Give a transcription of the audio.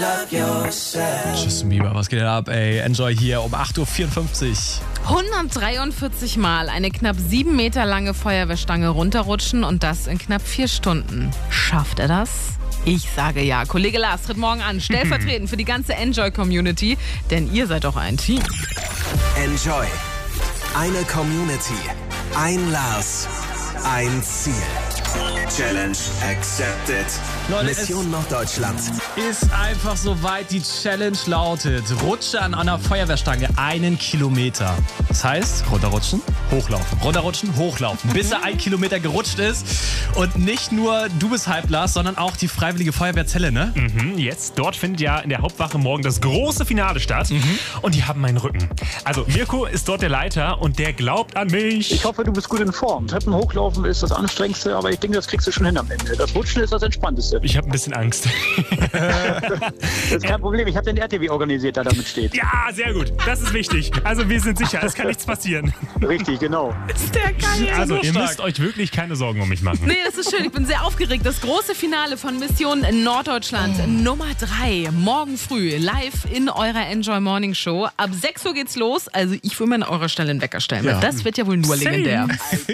Justin Bieber, was geht denn ab, ey? Enjoy hier um 8.54 Uhr. 143 Mal eine knapp 7 Meter lange Feuerwehrstange runterrutschen und das in knapp 4 Stunden. Schafft er das? Ich sage ja. Kollege Lars tritt morgen an, stellvertretend für die ganze Enjoy-Community, denn ihr seid doch ein Team. Enjoy. Eine Community. Ein Lars. Ein Ziel. Challenge accepted. Leute, Mission Norddeutschland. Ist einfach soweit. Die Challenge lautet: Rutsche an einer Feuerwehrstange 1 Kilometer. Das heißt, runterrutschen, hochlaufen. Runterrutschen, hochlaufen. Bis er 1 Kilometer gerutscht ist. Und nicht nur du bist hyped, Lars, sondern auch die Freiwillige Feuerwehrzelle, ne? Jetzt, dort findet ja in der Hauptwache morgen das große Finale statt. Und die haben meinen Rücken. Also Mirko ist dort der Leiter und der glaubt an mich. Ich hoffe, du bist gut in Form. Treppen hochlaufen ist das Anstrengendste, aber ich denke, das kriegst du schon hin am Ende. Das Rutschen ist das Entspannteste. Ich habe ein bisschen Angst. Das ist kein Problem. Ich habe den RTW organisiert, der damit steht. Ja, sehr gut. Das ist wichtig. Also wir sind sicher, es kann nichts passieren. Richtig, genau. Ist der geil. Also ihr müsst euch wirklich keine Sorgen um mich machen. Nee, das ist schön. Ich bin sehr aufgeregt. Das große Finale von Mission Norddeutschland Nummer 3. Morgen früh live in eurer Enjoy Morning Show. Ab 6 Uhr geht's los. Also ich will mir an eurer Stelle einen Wecker stellen. Weil das wird ja wohl nur legendär.